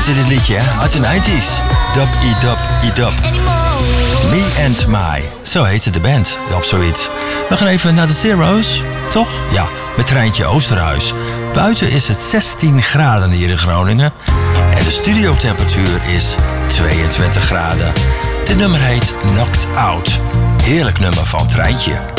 heette dit liedje, hè? Uit de 90s. Dub-i-dub-i-dub. Me and My. Zo heette de band. Of zoiets. We gaan even naar de Zero's. Toch? Ja, met Treintje Oosterhuis. Buiten is het 16 graden hier in Groningen. En de studiotemperatuur is 22 graden. Dit nummer heet Knocked Out. Heerlijk nummer van Treintje.